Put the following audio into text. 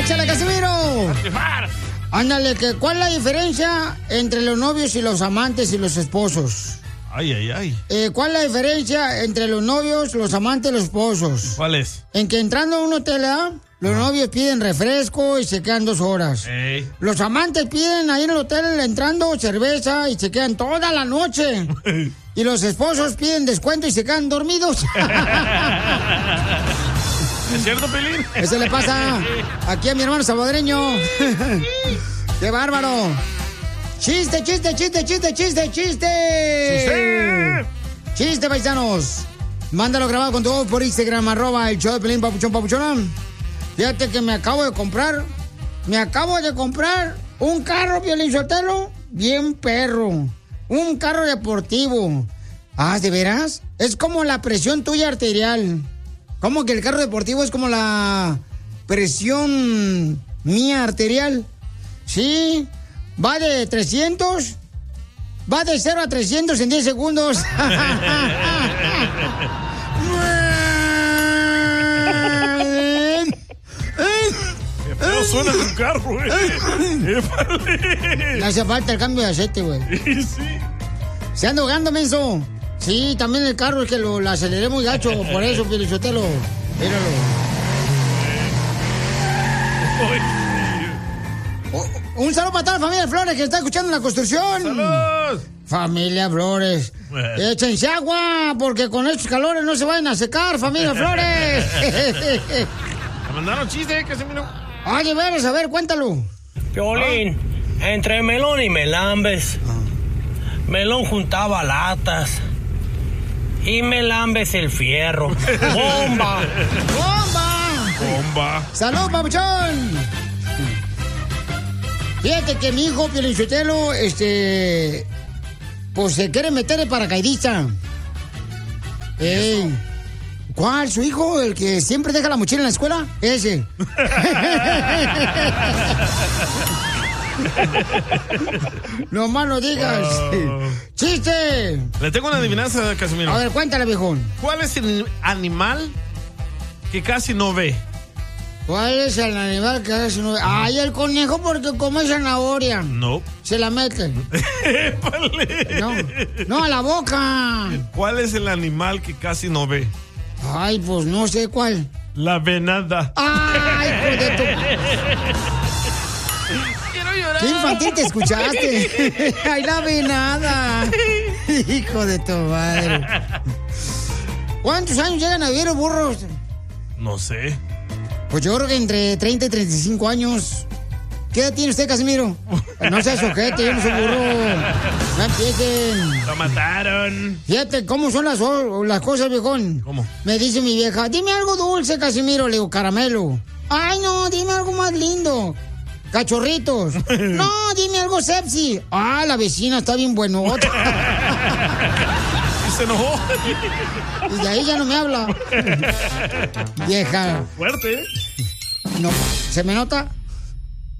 ¡Échale, Casimiro! Ándale, ¿cuál es la diferencia entre los novios y los amantes y los esposos? Ay, ay, ay. ¿Cuál es la diferencia entre los novios, los amantes y los esposos? ¿Cuál es? En que entrando a un hotel, los novios piden refresco y se quedan 2 horas. Ey. Los amantes piden ahí en el hotel entrando cerveza y se quedan toda la noche. Y los esposos piden descuento y se quedan dormidos. ¿Es cierto, Pelín? Eso le pasa aquí a mi hermano salvadoreño. ¡Qué bárbaro! ¡Chiste, chiste, chiste, chiste, chiste, chiste! ¡Chiste, paisanos! Mándalo grabado con tu voz por Instagram, @el show de Pelín, papuchón, papuchón. Fíjate que me acabo de comprar un carro, Piolín Sotelo, bien perro. Un carro deportivo. Ah, ¿de veras? Es como la presión tuya arterial. ¿Cómo que el carro deportivo es como la presión mía arterial? Sí, va de 300, va de 0 a 300 en 10 segundos. ¡Qué feo suena tu carro, Le hace falta el cambio de aceite, güey. Sí. Se anda ahogando, menso. Sí, también el carro es que lo aceleré muy gacho, por eso, Pielichotelo. Míralo. Un saludo para toda la familia Flores que está escuchando la construcción. ¡Saludos! Familia Flores. Échense agua, porque con estos calores no se vayan a secar, familia Flores. Me mandaron chiste, Casimiro. Oye, veres, a ver, cuéntalo. Piolín, entre Melón y Melambes, Melón juntaba latas y Melambes el fierro. ¡Bomba! ¡Bomba! ¡Bomba! ¡Salud, papuchón! Fíjate que mi hijo, Piolichotelo, pues se quiere meter de paracaidista. ¿Cuál? ¿Su hijo? ¿El que siempre deja la mochila en la escuela? Ese. No más lo digas. ¡Chiste! Le tengo una adivinanza, Casimiro. A ver, cuéntale, viejón. ¿Cuál es el animal que casi no ve? ¿Cuál es el animal que casi no ve? ¡Ay, el conejo porque come zanahoria! No. Se la mete. No, a la boca. ¿Cuál es el animal que casi no ve? Ay, pues no sé cuál. La venada. ¡Ay, hijo de tu... Quiero llorar. ¡Qué infantil te escuchaste! ¡Ay, la venada! Hijo de tu madre. ¿Cuántos años llegan a vivir los burros? No sé. Pues yo creo que entre 30 y 35 años. ¿Qué edad tiene usted, Casimiro? No seas ojete, yo no soy burro. No empiecen. Lo mataron. Fíjate cómo son las cosas, viejón. ¿Cómo? Me dice mi vieja, dime algo dulce, Casimiro. Le digo, caramelo. Ay, no, dime algo más lindo. Cachorritos. No, dime algo sepsi. Ah, la vecina está bien buenota. Y se enojó. Y de ahí ya no me habla. Vieja. Fuerte, ¿eh? No, ¿se me nota?